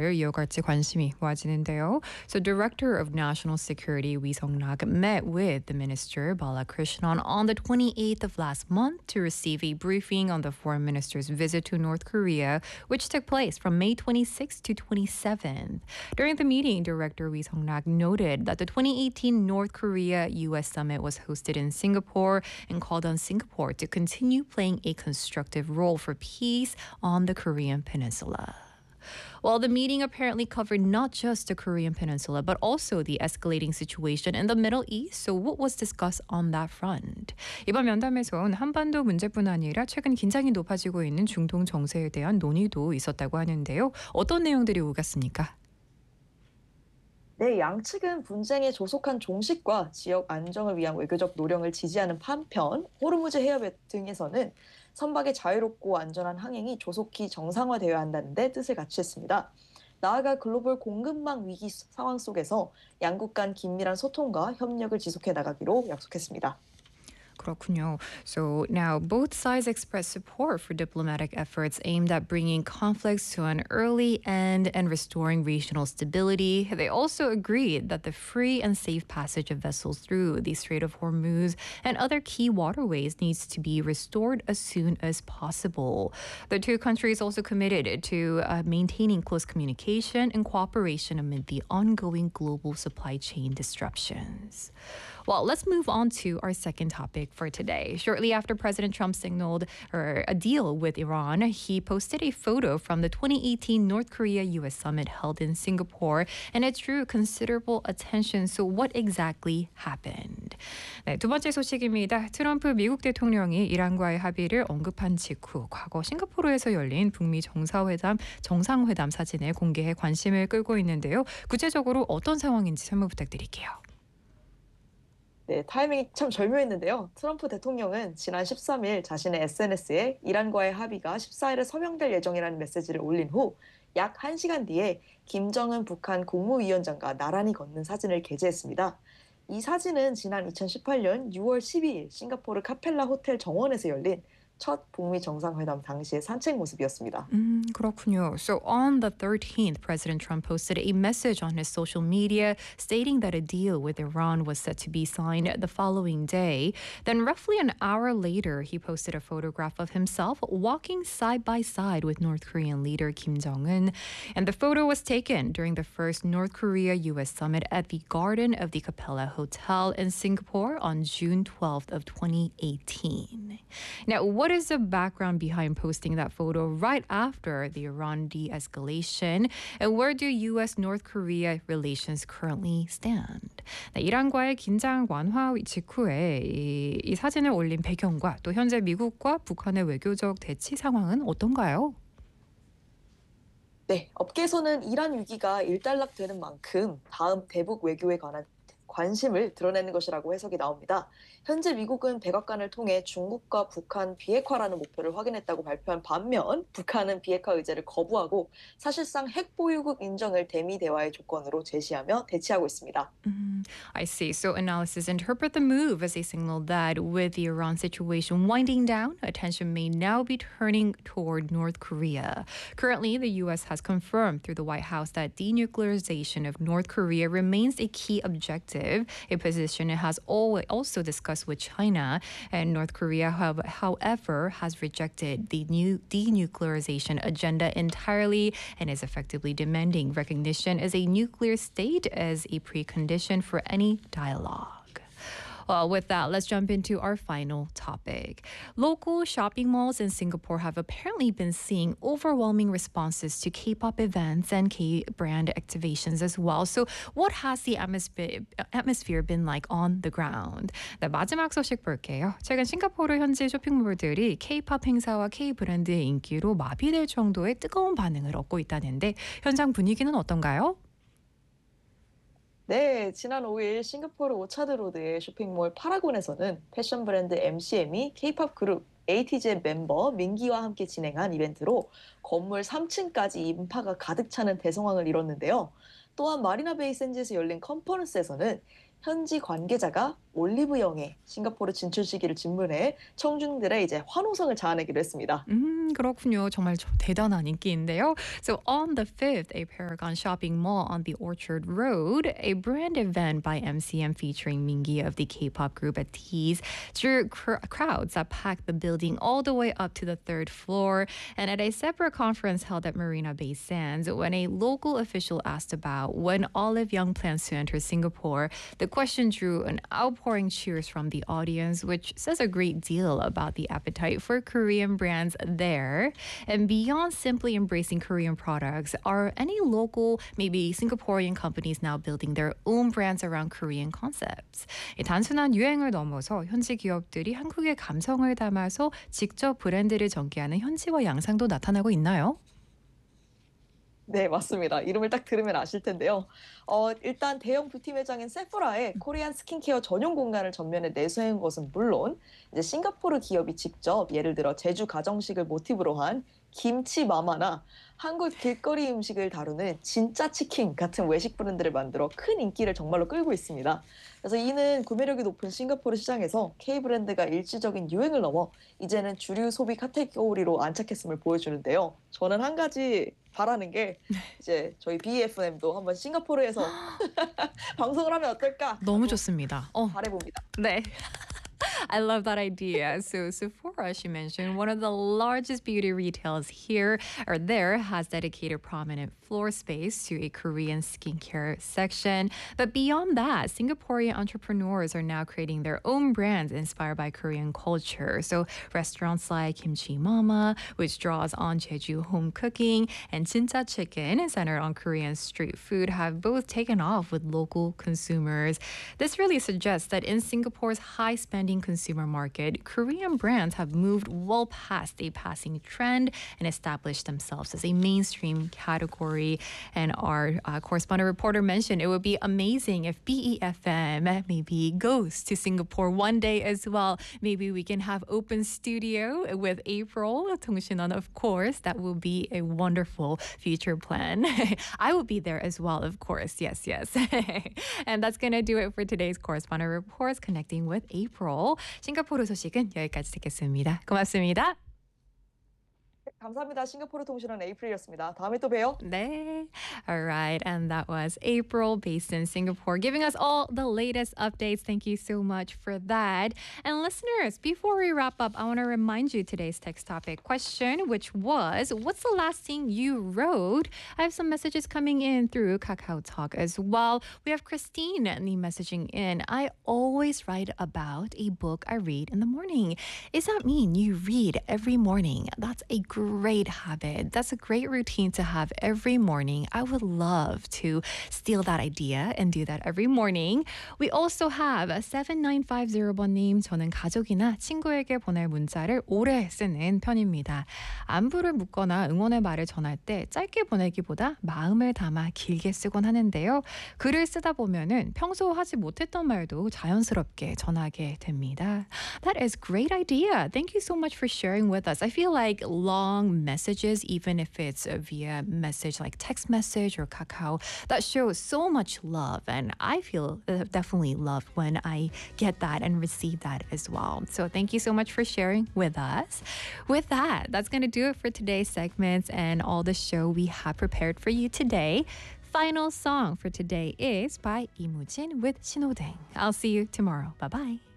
대화를 이어갈지 관심이 모아지는데요. So Director of National Security Wee Sung-rak met with the Minister Balakrishnan on the 28th of last month to receive a briefing on the foreign minister's visit to North Korea, which took place from May 26th to 27th. During the meeting, Director Wee Sung-rak noted that the 2018 North Korea-US summit was hosted in Singapore and called on Singapore to continue playing a constructive role for peace on the Korean Peninsula. Well, the meeting apparently covered not just the Korean Peninsula, but also the escalating situation in the Middle East. So what was discussed on that front? 이번 면담에선 한반도 문제뿐 아니라 최근 긴장이 높아지고 있는 중동 정세에 대한 논의도 있었다고 하는데요. 어떤 내용들이 오갔습니까? 네, 양측은 분쟁의 조속한 종식과 지역 안정을 위한 외교적 노력을 지지하는 한편 호르무즈 해협 등에서는 선박의 자유롭고 안전한 항행이 조속히 정상화되어야 한다는 데 뜻을 같이했습니다. 나아가 글로벌 공급망 위기 상황 속에서 양국 간 긴밀한 소통과 협력을 지속해 나가기로 약속했습니다. 그렇군요. So now both sides express support for diplomatic efforts aimed at bringing conflicts to an early end and restoring regional stability. They also agreed that the free and safe passage of vessels through the Strait of Hormuz and other key waterways needs to be restored as soon as possible. The two countries also committed to maintaining close communication and cooperation amid the ongoing global supply chain disruptions. Well, let's move on to our second topic for today. Shortly after President Trump signaled a deal with Iran, he posted a photo from the 2018 North Korea-US summit held in Singapore, and it drew considerable attention. So what exactly happened? 네, 두 번째 소식입니다. 트럼프 미국 대통령이 이란과의 합의를 언급한 직후 과거 싱가포르에서 열린 북미 정상회담 사진을 공개해 관심을 끌고 있는데요. 구체적으로 어떤 상황인지 설명 부탁드릴게요. 네, 타이밍이 참 절묘했는데요. 트럼프 대통령은 지난 13일 자신의 SNS에 이란과의 합의가 14일에 서명될 예정이라는 메시지를 올린 후 약 1시간 뒤에 김정은 북한 국무위원장과 나란히 걷는 사진을 게재했습니다. 이 사진은 지난 2018년 6월 12일 싱가포르 카펠라 호텔 정원에서 열린 첫 북미 정상회담 당시의 산책 모습이었습니다. 그렇군요. So on the 13th, President Trump posted a message on his social media stating that a deal with Iran was set to be signed the following day. Then roughly an hour later, he posted a photograph of himself walking side by side with North Korean leader Kim Jong-un. And the photo was taken during the first North Korea-US summit at the Garden of the Capella Hotel in Singapore on June 12th of 2018. Now, what is the background behind posting that photo right after the Iran de-escalation? And where do U.S.-North Korea relations currently stand? 네, 이란과의 긴장 완화 직후에 이 사진을 올린 배경과 또 현재 미국과 북한의 외교적 대치 상황은 어떤가요? 네, 업계에서는 이란 위기가 일단락되는 만큼 다음 대북 외교에 관한 관심을 드러내는 것이라고 해석이 나옵니다. 현재 미국은 백악관을 통해 중국과 북한 비핵화라는 목표를 확인했다고 발표한 반면 북한은 비핵화 의제를 거부하고 사실상 핵 보유국 인정을 대미 대화의 조건으로 제시하며 대치하고 있습니다. I see. So analysis interpret the move as a signal that with the Iran situation winding down, attention may now be turning toward North Korea. Currently, the U.S. has confirmed through the White House that denuclearization of North Korea remains a key objective, a position it has also discussed with China. And North Korea, however, has rejected the new denuclearization agenda entirely and is effectively demanding recognition as a nuclear state as a precondition for any dialogue. Well, with that, let's jump into our final topic. Local shopping malls in Singapore have apparently been seeing overwhelming responses to K-pop events and K-brand activations as well. So what has the atmosphere been like on the ground? 네, 마지막 소식 볼게요. 최근 싱가포르 현지 쇼핑몰들이 K-팝 행사와 K-브랜드의 인기로 마비될 정도의 뜨거운 반응을 얻고 있다는데 현장 분위기는 어떤가요? 네, 지난 5일 싱가포르 오차드로드의 쇼핑몰 파라곤에서는 패션 브랜드 MCM이 K-팝 그룹 ATG의 멤버 민기와 함께 진행한 이벤트로 건물 3층까지 인파가 가득 차는 대성황을 이뤘는데요. 또한 마리나 베이 샌즈에서 열린 컨퍼런스에서는 현지 관계자가 올리브영의 싱가포르 진출 시기를 질문해 청중들의 이제 환호성을 자아내기로 했습니다. 그렇군요. 정말 대단한 인기인데요. So on the 5th, a Paragon shopping mall on the Orchard Road, a brand event by MCM featuring Mingi of the K-pop group ATEEZ drew crowds that packed the building all the way up to the third floor. And at a separate conference held at Marina Bay Sands, when a local official asked about when Olive Young plans to enter Singapore, the question drew an outpouring cheers from the audience, which says a great deal about the appetite for Korean brands there. And beyond simply embracing Korean products, are any local, maybe Singaporean companies now building their own brands around Korean concepts? 이 단순한 유행을 넘어서 현지 기업들이 한국의 감성을 담아서 직접 브랜드를 전개하는 현지화 양상도 나타나고 있나요? 네, 맞습니다. 이름을 딱 들으면 아실 텐데요. 일단 대형 뷰티 매장인 세포라에 코리안 스킨케어 전용 공간을 전면에 내세운 것은 물론 이제 싱가포르 기업이 직접 예를 들어 제주 가정식을 모티브로 한 김치 마마나 한국 길거리 음식을 다루는 진짜 치킨 같은 외식 브랜드를 만들어 큰 인기를 정말로 끌고 있습니다. 그래서 이는 구매력이 높은 싱가포르 시장에서 K 브랜드가 일시적인 유행을 넘어 이제는 주류 소비 카테고리로 안착했음을 보여주는데요. 저는 한 가지 바라는 게 이제 저희 BFM도 한번 싱가포르에서 방송을 하면 어떨까? 너무 좋습니다. 바라봅니다. 네. I love that idea. So Sephora, as you mentioned, one of the largest beauty retailers here or there, has dedicated prominent floor space to a Korean skincare section. But beyond that, Singaporean entrepreneurs are now creating their own brands inspired by Korean culture. So restaurants like Kimchi Mama, which draws on Jeju home cooking, and Jinja Chicken, centered on Korean street food, have both taken off with local consumers. This really suggests that in Singapore's high-spending consumer market, Korean brands have moved well past a passing trend and established themselves as a mainstream category. And our correspondent reporter mentioned it would be amazing if BEFM maybe goes to Singapore one day as well. Maybe we can have open studio with April Tongsinhan, of course. That will be a wonderful future plan. I will be there as well, of course. Yes, yes. And that's going to do it for today's correspondent reports connecting with April. 싱가포르 소식은 여기까지 듣겠습니다. 고맙습니다. 감사합니다. 싱가포르 통신원 에이프릴이었습니다. 다음에 또 봬요. 네. All right. And that was April, based in Singapore, giving us all the latest updates. Thank you so much for that. And listeners, before we wrap up, I want to remind you today's text topic question, which was, what's the last thing you wrote? I have some messages coming in through Kakao Talk as well. We have Christine messaging in. I always write about a book I read in the morning. Does that mean you read every morning? That's a great habit. That's a great routine to have every morning. I would love to steal that idea and do that every morning. We also have 7950번님. 저는 가족이나 친구에게 보낼 문자를 오래 쓰는 편입니다. 안부를 묻거나 응원의 말을 전할 때 짧게 보내기보다 마음을 담아 길게 쓰곤 하는데요. 글을 쓰다 보면은 평소 하지 못했던 말도 자연스럽게 전하게 됩니다. That is great idea. Thank you so much for sharing with us. I feel like long messages, even if it's via message like text message or Kakao, that shows so much love. And I feel definitely loved when I get that and receive that as well. So thank you so much for sharing with us. With that, that's going to do it for today's segments and all the show we have prepared for you today. Final song for today is by Imujin with 신호등. I'll see you tomorrow. Bye-bye.